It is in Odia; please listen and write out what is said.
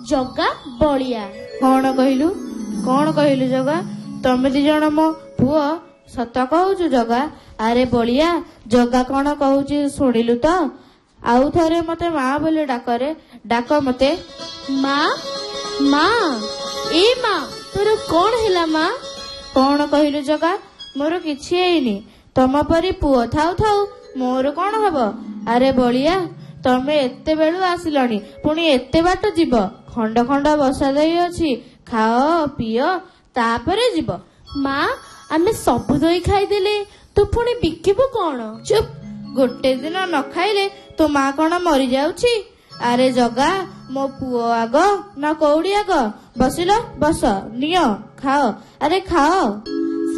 ଜଗା ବଳିଆ। କଣ କହିଲୁ ଜଗା? ତମେ ଦି ଜଣ ମୋ ପୁଅ? ସତ କହୁଛୁ ଜଗା? ଆରେ ବଳିଆ, ଜଗା କଣ କହୁଛି ଶୁଣିଲୁ ତ? ଆଉ ଥରେ ମତେ ମା ବୋଲି ଡାକରେ, ଡାକ ମତେ। ମା ମା ଏ ମା, ତୋର କଣ ହେଲା ମା? କଣ କହିଲୁ ଜଗା? ମୋର କିଛି ହେଇନି। ତମ ପରି ପୁଅ ଥାଉ ଥାଉ ମୋର କଣ ହବ? ଆରେ ବଳିଆ, ତମେ ଏତେବେଳୁ ଆସିଲଣି, ପୁଣି ଏତେ ବାଟ ଯିବ? ଖଣ୍ଡ ଖଣ୍ଡ ବସା ଦହି ଅଛି, ଖାଅ ପିଅ ତାପରେ ଯିବ। ମା, ଆମେ ସବୁ ଦହି ଖାଇଦେଲେ ତୁ ପୁଣି ବିକିବୁ କଣ? ଚୁପ୍, ଗୋଟେ ଦିନ ନ ଖାଇଲେ ତୋ ମା କଣ ମରିଯାଉଛି? ଆରେ ଜଗା, ମୋ ପୁଅ ଆଗ ନା କଉଡ଼ି ଆଗ? ବସିଲ, ବସ, ନିଅ ଖାଅ, ଆରେ ଖାଅ।